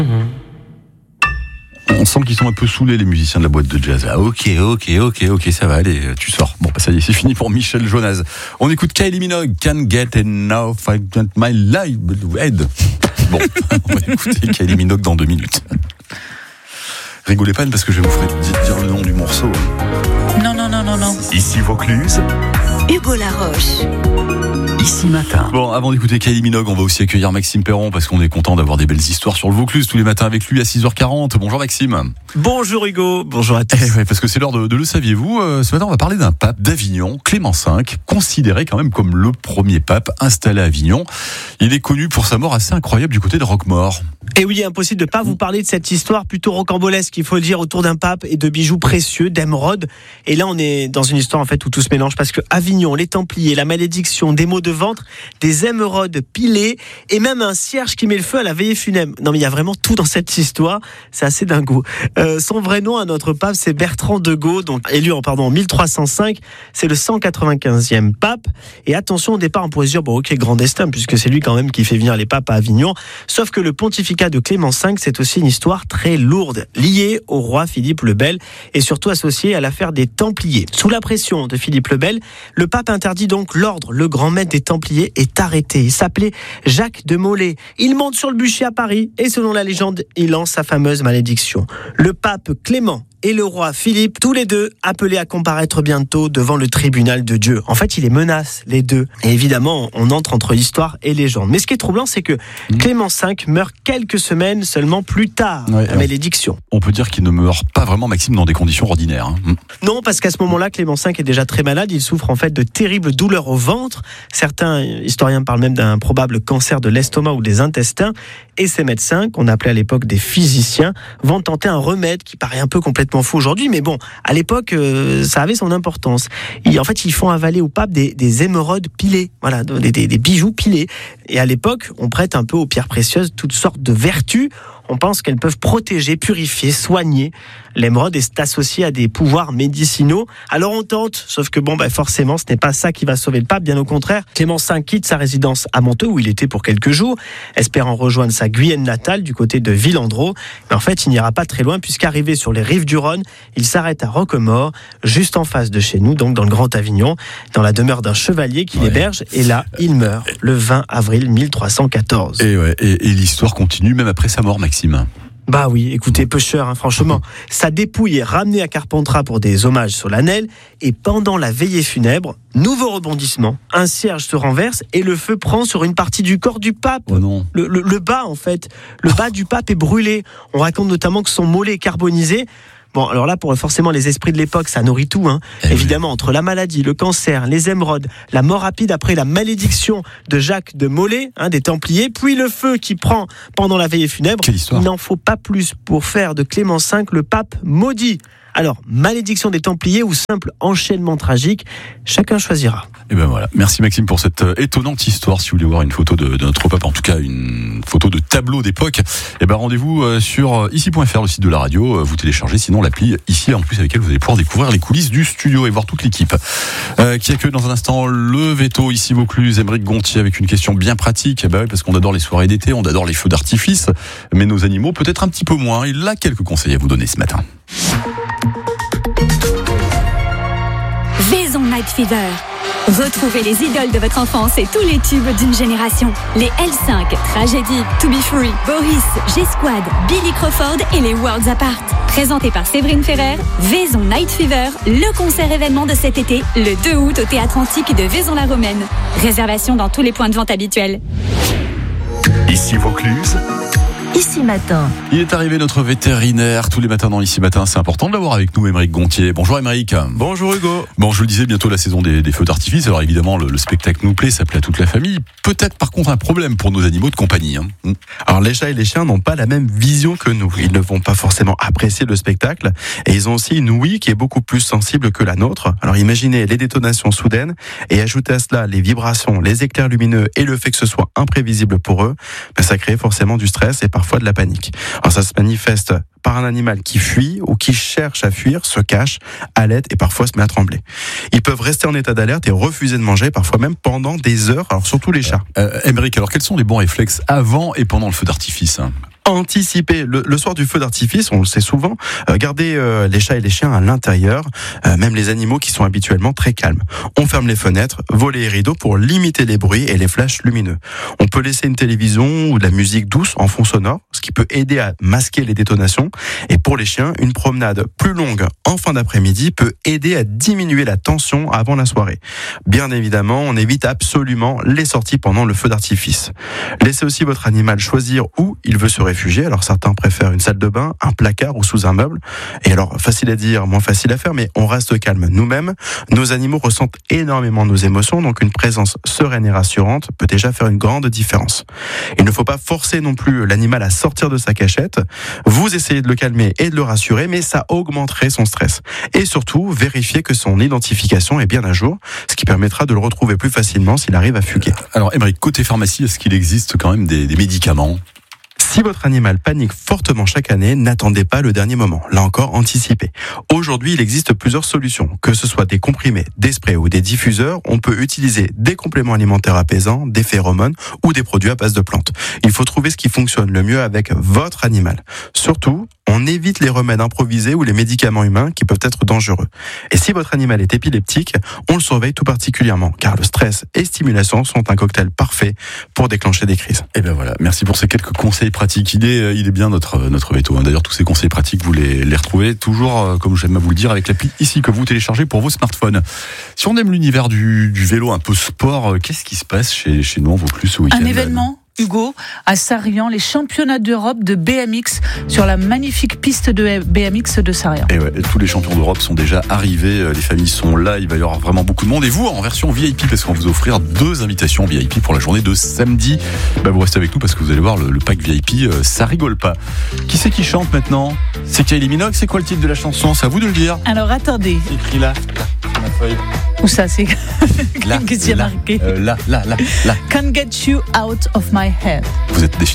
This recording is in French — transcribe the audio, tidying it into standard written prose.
On sent qu'ils sont un peu saoulés, les musiciens de la boîte de jazz. Ah, ok, ça va aller, tu sors. Bon, ça y est, c'est fini pour Michel Jonas. On écoute Kylie Minogue, Can't Get Enough, I Want My Life Head. Bon, on va écouter Kylie Minogue dans 2 minutes. Rigolez pas parce que je vais vous faire dire le nom du morceau. Non. Ici Vaucluse, Hugo Laroche. Ici Matin. Bon, avant d'écouter Kylie Minogue, on va aussi accueillir Maxime Perron parce qu'on est content d'avoir des belles histoires sur le Vaucluse tous les matins avec lui à 6h40. Bonjour Maxime. Bonjour Hugo, bonjour à tous. Ouais, parce que c'est l'heure de le saviez-vous. Ce matin, on va parler d'un pape d'Avignon, Clément V, considéré quand même comme le premier pape installé à Avignon. Il est connu pour sa mort assez incroyable du côté de Roquemaure. Et oui, impossible de pas vous parler de cette histoire plutôt rocambolesque, il faut le dire, autour d'un pape et de bijoux précieux, d'émeraudes. Et là, on est dans une histoire en fait où tout se mélange parce que Avignon, les Templiers, la malédiction, des maux de ventre, des émeraudes pilées et même un cierge qui met le feu à la veillée funèbre. Non mais il y a vraiment tout dans cette histoire, c'est assez dingo. Son vrai nom à notre pape, c'est Bertrand de Gaulle, donc élu en 1305, c'est le 195e pape. Et attention, au départ, on pourrait se dire, bon ok, grand destin, puisque c'est lui quand même qui fait venir les papes à Avignon. Sauf que le pontificat de Clément V, c'est aussi une histoire très lourde, liée au roi Philippe le Bel et surtout associée à l'affaire des Templiers. Sous la pression de Philippe le Bel, le pape interdit donc l'ordre. Le grand maître des Templiers est arrêté. Il s'appelait Jacques de Molay. Il monte sur le bûcher à Paris et selon la légende, il lance sa fameuse malédiction. Le pape Clément et le roi Philippe, tous les deux appelés à comparaître bientôt devant le tribunal de Dieu. En fait, il les menace, les deux. Et évidemment, on entre entre histoire et légende. Mais ce qui est troublant, c'est que Clément V meurt quelques semaines seulement plus tard. Ouais, la malédiction. On peut dire qu'il ne meurt pas vraiment, Maxime, dans des conditions ordinaires. Non, parce qu'à ce moment-là, Clément V est déjà très malade. Il souffre en fait de terribles douleurs au ventre. Certains historiens parlent même d'un probable cancer de l'estomac ou des intestins. Et ces médecins, qu'on appelait à l'époque des physiciens, vont tenter un remède qui paraît un peu complètement fou aujourd'hui, mais bon, à l'époque, ça avait son importance. En fait, ils font avaler au pape des émeraudes pilées, voilà, des bijoux pilés. Et à l'époque, on prête un peu aux pierres précieuses toutes sortes de vertus. On pense qu'elles peuvent protéger, purifier, soigner. L'émeraude est associée à des pouvoirs médicinaux. Alors on tente, sauf que forcément, ce n'est pas ça qui va sauver le pape. Bien au contraire, Clément V quitte sa résidence à Monteux, où il était pour quelques jours, espérant rejoindre sa Guyenne natale du côté de Villandreau. Mais en fait, il n'ira pas très loin, puisqu'arrivé sur les rives du Rhône, il s'arrête à Roquemaure, juste en face de chez nous, donc dans le Grand Avignon, dans la demeure d'un chevalier qui l'héberge. Et là, il meurt le 20 avril 1314. Et l'histoire continue même après sa mort, Maxime. Bah oui, écoutez, pêcheur, franchement. Sa dépouille est ramenée à Carpentras pour des hommages solennels. Et pendant la veillée funèbre, nouveau rebondissement. Un cierge se renverse et le feu prend sur une partie du corps du pape. Oh non. Le bas, en fait. Le bas du pape est brûlé. On raconte notamment que son mollet est carbonisé. Bon, alors là, pour forcément les esprits de l'époque, ça nourrit tout. Évidemment, entre la maladie, le cancer, les émeraudes, la mort rapide après la malédiction de Jacques de Molay, des Templiers, puis le feu qui prend pendant la veillée funèbre. Il n'en faut pas plus pour faire de Clément V le pape maudit. Alors, malédiction des Templiers ou simple enchaînement tragique, chacun choisira. Et ben voilà, merci Maxime pour cette étonnante histoire. Si vous voulez voir une photo de notre pape, en tout cas une photo de tableau d'époque, et ben rendez-vous sur ici.fr, le site de la radio. Vous téléchargez sinon l'appli ici, en plus avec elle vous allez pouvoir découvrir les coulisses du studio et voir toute l'équipe qui accueille dans un instant le veto ici Vaucluse, Aymeric Gontier, avec une question bien pratique. Oui, parce qu'on adore les soirées d'été, on adore les feux d'artifice, mais nos animaux peut-être un petit peu moins. Il a quelques conseils à vous donner ce matin. Vaison Night Fever. Retrouvez les idoles de votre enfance et tous les tubes d'une génération. Les L5, Tragédie, To Be Free, Boris, G-Squad, Billy Crawford et les Worlds Apart. Présenté par Séverine Ferrer, Vaison Night Fever, le concert événement de cet été, le 2 août au Théâtre Antique de Vaison-la-Romaine. Réservation dans tous les points de vente habituels. Ici Vaucluse. Ici Matin. Il est arrivé notre vétérinaire tous les matins dans Ici Matin. C'est important de l'avoir avec nous, Aymeric Gontier. Bonjour Aymeric. Bonjour Hugo. Bon, je le disais, bientôt la saison des feux d'artifice. Alors évidemment, le spectacle nous plaît, ça plaît à toute la famille. Peut-être par contre un problème pour nos animaux de compagnie. Alors les chats et les chiens n'ont pas la même vision que nous. Ils ne vont pas forcément apprécier le spectacle. Et ils ont aussi une ouïe qui est beaucoup plus sensible que la nôtre. Alors imaginez les détonations soudaines et ajoutez à cela les vibrations, les éclairs lumineux et le fait que ce soit imprévisible pour eux. Ça crée forcément du stress et parfois de la panique. Alors ça se manifeste par un animal qui fuit ou qui cherche à fuir, se cache, halète et parfois se met à trembler. Ils peuvent rester en état d'alerte et refuser de manger, parfois même pendant des heures, alors surtout les chats. Aymeric, alors quels sont les bons réflexes avant et pendant le feu d'artifice ? Anticiper le soir du feu d'artifice, on le sait souvent, garder les chats et les chiens à l'intérieur, même les animaux qui sont habituellement très calmes. On ferme les fenêtres, volets et rideaux pour limiter les bruits et les flashs lumineux. On peut laisser une télévision ou de la musique douce en fond sonore, ce qui peut aider à masquer les détonations. Et pour les chiens, une promenade plus longue en fin d'après-midi peut aider à diminuer la tension avant la soirée. Bien évidemment, on évite absolument les sorties pendant le feu d'artifice. Laissez aussi votre animal choisir où il veut se réfugier. Alors certains préfèrent une salle de bain, un placard ou sous un meuble. Et alors, facile à dire, moins facile à faire, mais on reste calme nous-mêmes. Nos animaux ressentent énormément nos émotions, donc une présence sereine et rassurante peut déjà faire une grande différence. Il ne faut pas forcer non plus l'animal à sortir de sa cachette. Vous essayez de le calmer et de le rassurer, mais ça augmenterait son stress. Et surtout, vérifiez que son identification est bien à jour, ce qui permettra de le retrouver plus facilement s'il arrive à fuguer. Alors, Aymeric, côté pharmacie, est-ce qu'il existe quand même des médicaments ? Si votre animal panique fortement chaque année, n'attendez pas le dernier moment. Là encore, anticipez. Aujourd'hui, il existe plusieurs solutions. Que ce soit des comprimés, des sprays ou des diffuseurs, on peut utiliser des compléments alimentaires apaisants, des phéromones ou des produits à base de plantes. Il faut trouver ce qui fonctionne le mieux avec votre animal. Surtout, on évite les remèdes improvisés ou les médicaments humains qui peuvent être dangereux. Et si votre animal est épileptique, on le surveille tout particulièrement, car le stress et stimulation sont un cocktail parfait pour déclencher des crises. Et ben voilà, merci pour ces quelques conseils pratiques. Il est bien notre veto. D'ailleurs, tous ces conseils pratiques, vous les retrouvez toujours, comme j'aime à vous le dire, avec l'appli ici que vous téléchargez pour vos smartphones. Si on aime l'univers du vélo un peu sport, qu'est-ce qui se passe chez nous en Vaucluse ce week-end? Un événement, Hugo, à Sarrian, les championnats d'Europe de BMX sur la magnifique piste de BMX de Sarrian. Et ouais, tous les champions d'Europe sont déjà arrivés, les familles sont là, il va y avoir vraiment beaucoup de monde. Et vous, en version VIP, parce qu'on va vous offrir 2 invitations VIP pour la journée de samedi. Vous restez avec nous parce que vous allez voir le pack VIP, ça rigole pas. Qui c'est qui chante maintenant? C'est Kylie Minogue, c'est quoi le titre de la chanson? C'est à vous de le dire. Alors attendez. C'est écrit là, sur ma feuille. Où ça c'est? Là, Qu'est-ce qu'il y a marqué? là. Can't get you out of my head. Vous êtes